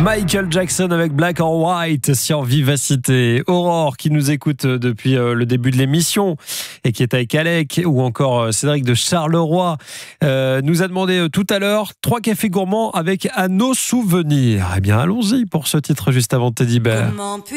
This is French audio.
Michael Jackson avec Black or White sur Vivacité. Aurore qui nous écoute depuis le début de l'émission et qui est avec Alec, ou encore Cédric de Charleroi, nous a demandé tout à l'heure 3 cafés gourmands avec à nos souvenirs. Eh bien allons-y pour ce titre juste avant Teddy Bear.